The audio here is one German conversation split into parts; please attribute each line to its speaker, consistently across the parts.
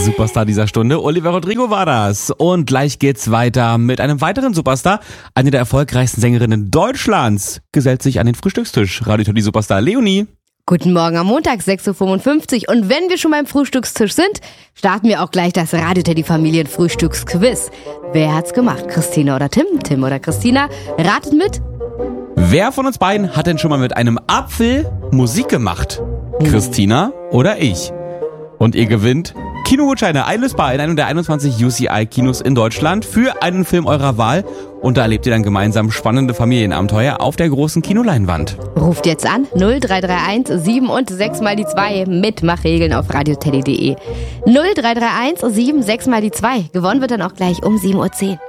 Speaker 1: Superstar dieser Stunde. Olivia Rodrigo war das. Und gleich geht's weiter mit einem weiteren Superstar. Eine der erfolgreichsten Sängerinnen Deutschlands gesellt sich an den Frühstückstisch. Radio Teddy Superstar Leonie.
Speaker 2: Guten Morgen am Montag, 6.55 Uhr. Und wenn wir schon beim Frühstückstisch sind, starten wir auch gleich das Radio Teddy Familien-Frühstücksquiz. Wer hat's gemacht? Christina oder Tim? Tim oder Christina? Ratet mit.
Speaker 1: Wer von uns beiden hat denn schon mal mit einem Apfel Musik gemacht? Christina oder ich? Und ihr gewinnt Kinogutscheine einlösbar in einem der 21 UCI-Kinos in Deutschland für einen Film eurer Wahl. Und da erlebt ihr dann gemeinsam spannende Familienabenteuer auf der großen Kinoleinwand.
Speaker 2: Ruft jetzt an 0331 7 und 6 mal die 2. Mitmachregeln auf radioteddy.de. 0331 7 6 mal die 2. Gewonnen wird dann auch gleich um 7.10 Uhr.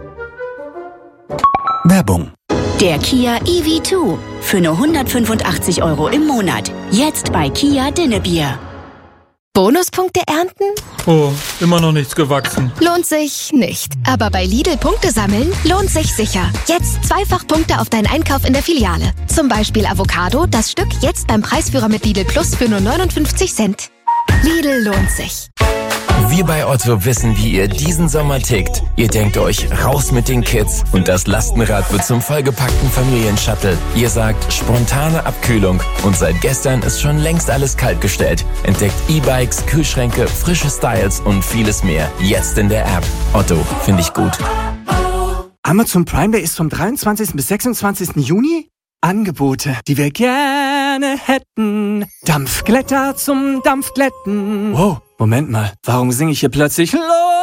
Speaker 3: Werbung.
Speaker 4: Der Kia EV2 für nur 185 € im Monat. Jetzt bei Kia Dinnebier.
Speaker 5: Bonuspunkte ernten?
Speaker 6: Oh, immer noch nichts gewachsen.
Speaker 5: Lohnt sich nicht. Aber bei Lidl Punkte sammeln lohnt sich sicher. Jetzt zweifach Punkte auf deinen Einkauf in der Filiale. Zum Beispiel Avocado, das Stück jetzt beim Preisführer mit Lidl Plus für nur 59 Cent. Lidl lohnt sich.
Speaker 3: Wir bei Otto wissen, wie ihr diesen Sommer tickt. Ihr denkt euch, raus mit den Kids und das Lastenrad wird zum vollgepackten Familienshuttle. Ihr sagt, spontane Abkühlung und seit gestern ist schon längst alles kaltgestellt. Entdeckt E-Bikes, Kühlschränke, frische Styles und vieles mehr. Jetzt in der App. Otto, finde ich gut.
Speaker 7: Amazon Prime Day ist vom 23. bis 26. Juni. Angebote, die wir gerne hätten. Dampfglätter zum Dampfglätten. Wow, Moment mal, warum singe ich hier plötzlich